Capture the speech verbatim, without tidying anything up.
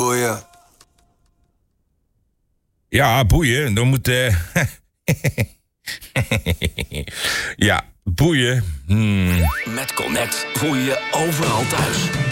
boeien. Ja, boeien. Dan moet... Uh... ja, boeien. Hmm. Met Connect voel je je overal thuis.